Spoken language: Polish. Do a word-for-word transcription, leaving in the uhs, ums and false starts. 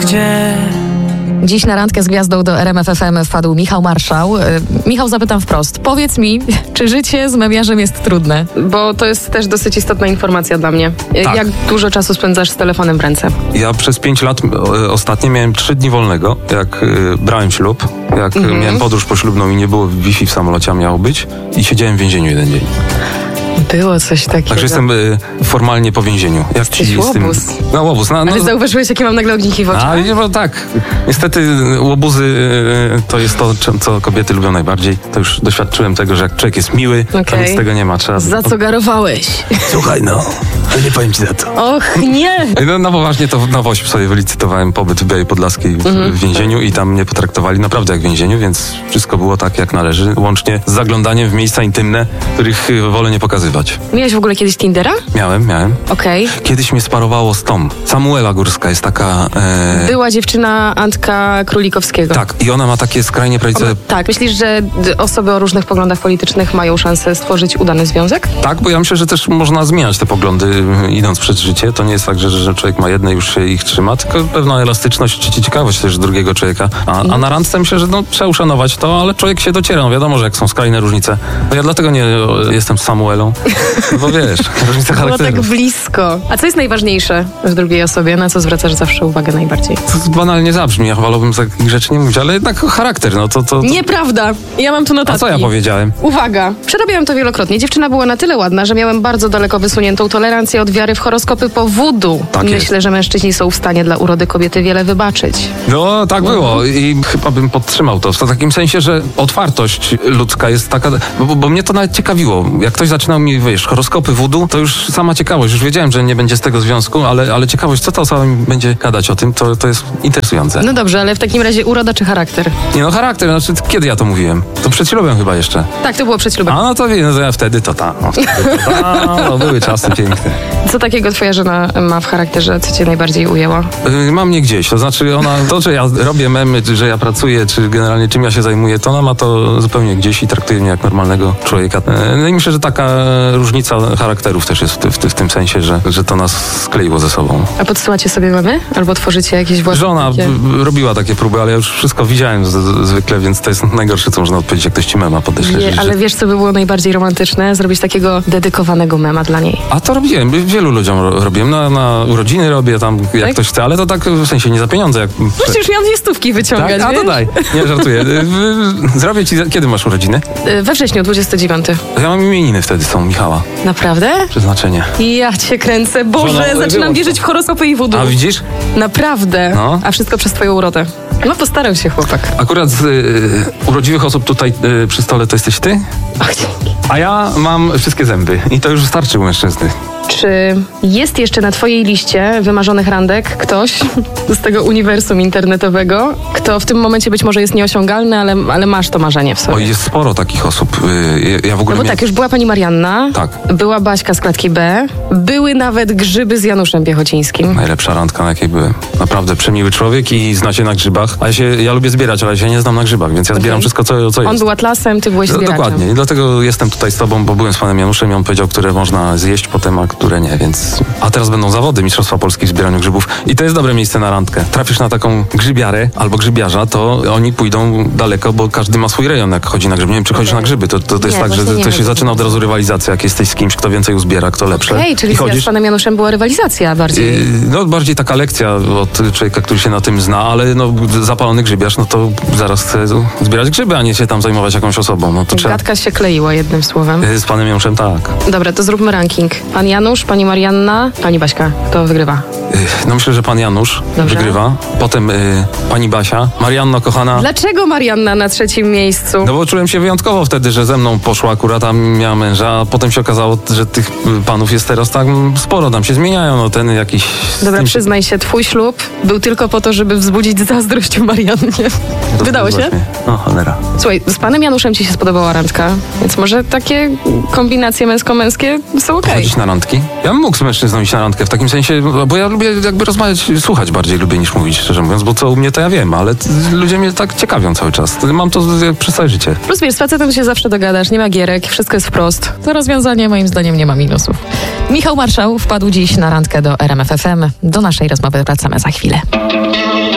gdzie. Dziś na randkę z gwiazdą do R M F F M wpadł Michał Marszał. Michał, zapytam wprost. Powiedz mi, czy życie z memiarzem jest trudne? Bo to jest też dosyć istotna informacja dla mnie. Tak. Jak dużo czasu spędzasz z telefonem w ręce? Ja przez pięć lat e, ostatnio miałem trzy dni wolnego, jak e, brałem ślub, jak Mhm. miałem podróż poślubną i nie było Wi-Fi w samolocie, a miało być, i siedziałem w więzieniu jeden dzień. Było coś takiego. Także jestem e, formalnie po więzieniu. Jak Jesteś ci z tym... łobuz. No łobuz. No, no, Ale zauważyłeś, jakie mam nagle ogniki w oczach? a, nie, no tak. Niestety łobuzy e, to jest to, czym- co kobiety lubią najbardziej. To już doświadczyłem tego, że jak człowiek jest miły, to Okej. nic z tego nie ma. Trzeba... Za co garowałeś? Słuchaj, no, ale nie powiem ci za to. Och, nie! No, no poważnie, to na Wośp sobie wylicytowałem pobyt w Białej Podlaskiej w, Mhm. w więzieniu i tam mnie potraktowali naprawdę jak w więzieniu, więc wszystko było tak, jak należy, łącznie z zaglądaniem w miejsca intymne, których y, wolę nie pokazywać. Miałeś w ogóle kiedyś Tindera? Miałem, miałem. Okej. Kiedyś mnie sparowało z Tom. Samuela Górska jest taka... E... Była dziewczyna Antka Królikowskiego. Tak, i ona ma takie skrajnie prawicowe... Tak, myślisz, że d- osoby o różnych poglądach politycznych mają szansę stworzyć udany związek? Tak, bo ja myślę, że też można zmieniać te poglądy y, idąc przez życie. To nie jest tak, że, że człowiek ma jedne i już się ich trzyma, tylko pewna elastyczność czy ciekawość też drugiego człowieka. A, a na randce myślę, że no, trzeba uszanować to, ale człowiek się dociera. No wiadomo, że jak są skrajne różnice. No ja dlatego nie o, jestem z Samuelą, no bo wiesz, różnica Było charakteru. tak blisko. A co jest najważniejsze w drugiej osobie? Na co zwracasz zawsze uwagę najbardziej? To banalnie zabrzmi, ja wolałbym takich rzeczy nie mówić, ale jednak charakter, no to... to, to... Nieprawda! Ja mam tu notatki. A co ja powiedziałem? Uwaga! Przerabiałam to wielokrotnie. Dziewczyna była na tyle ładna, że miałem bardzo daleko wysuniętą tolerancję od wiary w horoskopy po voodoo. Tak jest. Myślę, że mężczyźni są w stanie dla urody kobiety wiele wybaczyć. No, tak było i chyba bym podtrzymał to. W takim sensie, że otwartość ludzka jest taka, bo, bo mnie to nawet ciekawiło. Jak ktoś zaczynał mi, wiesz, horoskopy voodoo, to już sama ciekawość, już wiedziałem, że nie będzie z tego związku, ale, ale ciekawość, co ta osoba mi będzie gadać o tym, to, to jest interesujące. No dobrze, ale w takim razie uroda czy charakter? Nie no, charakter, znaczy kiedy ja to mówiłem? To przed ślubem chyba jeszcze. Tak, to było przed ślubem. A no to wie, no to ja wtedy to ta. No, wtedy to ta. No, były czasy piękne. Co takiego twoja żona ma w charakterze, co cię najbardziej ujęło? Yy, mam mnie gdzieś, to znaczy ona, to, że ja robię memy, czy że ja pracuję, czy generalnie czym ja się zajmuję, to ona ma to zupełnie gdzieś i traktuje mnie jak normalnego człowieka. Yy, no i myślę, że taka różnica charakterów też jest w, ty, w, ty, w tym sensie, że, że to nas skleiło ze sobą. A podsyłacie sobie memy? Albo tworzycie jakieś własne? Żona takie... b- robiła takie próby, ale ja już wszystko widziałem z, z, zwykle, więc to jest najgorsze, co można odpowiedzieć, jak ktoś ci mema podeśle. Nie, że- ale wiesz, co by było najbardziej romantyczne? Zrobić takiego dedykowanego mema dla niej. A to robiłem, wielu ludziom ro- robiłem, na, na urodziny robię tam, jak Tak? ktoś chce, ale to tak w sensie nie za pieniądze. Jak... Przecież miałam dwie stówki wyciągać, Tak? A to wiesz? daj, nie żartuję. W- Zrobię ci, kiedy masz urodziny? Y, We wrześniu, dwudziestego dziewiątego. Ja mam imieniny wtedy, są Michała, Naprawdę? przeznaczenie. Ja cię kręcę. Boże, Żona, zaczynam wyłącz to. wierzyć w horoskopy i voodoo. A widzisz? Naprawdę. No. A wszystko przez twoją urodę. No postarał się chłopak. Akurat z y, urodziwych osób tutaj y, przy stole to jesteś ty, Ach, dzięki. a ja mam wszystkie zęby i to już wystarczy u mężczyzny. Czy jest jeszcze na twojej liście wymarzonych randek ktoś z tego uniwersum internetowego, kto w tym momencie być może jest nieosiągalny, ale, ale masz to marzenie w sobie? Oj, jest sporo takich osób. Y, ja w ogóle No bo miałem- tak, już była pani Marianna, Tak. była Baśka z klatki B, były nawet grzyby z Januszem Piechocińskim. Najlepsza randka, na jakiej byłem. Naprawdę przemiły człowiek i zna się na grzybach. A ja się, ja lubię zbierać, ale ja się nie znam na grzybach, więc ja zbieram Okej. wszystko, co, co jest. On był atlasem, ty byłeś No, zbieraczem. dokładnie. I dlatego jestem tutaj z tobą, bo byłem z panem Januszem i on powiedział, które można zjeść potem, a które nie, więc... A teraz będą zawody Mistrzostwa Polski w zbieraniu grzybów. I to jest dobre miejsce na randkę. Trafisz na taką grzybiarę albo grzybiarza, to oni pójdą daleko, bo każdy ma swój rejon, jak chodzi na grzyby. Nie wiem, czy chodzisz na grzyby. To, to, to jest Nie, tak, że właśnie nie to się wiem. zaczyna od razu rywalizacja, jak jesteś z kimś, kto więcej uzbiera, kto lepsze. Okej, czyli I z- chodzisz... z panem Januszem była rywalizacja bardziej. Yy, No bardziej taka lekcja od człowieka, który się na tym zna, ale no zapalony grzybiarz, no to zaraz chce zbierać grzyby, a nie się tam zajmować jakąś osobą. No to trzeba... Gadka się kleiła jednym słowem. Yy, Z panem Januszem tak. Dobra, to zróbmy ranking. Pan Janusz, pani Marianna, pani Baśka. Kto wygrywa? Yy, No myślę, że pan Janusz Dobrze. wygrywa. Potem yy, pani Basia. Marianno, kochana. Dlaczego Marianna na trzecim miejscu? No bo czułem się wyjątkowo wtedy, że ze mną poszła akurat, tam miała męża, a potem się okazało, że tych y, panów jest teraz tak sporo, tam się zmieniają, no ten jakiś... z Dobra, tym się- przyznaj się, twój ślub był tylko po to, żeby wzbudzić zazdrość w Mariannie. to Wydało się? właśnie. No cholera. Słuchaj, z panem Januszem ci się spodobała randka, więc może takie kombinacje męsko-męskie są okej. Chodzić na randki? Ja bym mógł z mężczyzną iść na randkę, w takim sensie, bo ja lubię jakby rozmawiać, słuchać bardziej lubię niż mówić, szczerze mówiąc, bo co u mnie to ja wiem, ale t- ludzie mnie tak ciekawią cały czas. Mam to z- przez całe życie. Plus wiesz, z facetem się zawsze dogadasz, nie ma gierek, wszystko jest wprost. To rozwiązanie moim zdaniem nie ma minusów. Michał Marszał wpadł dziś na randkę do R M F F M. Do naszej rozmowy wracamy za chwilę.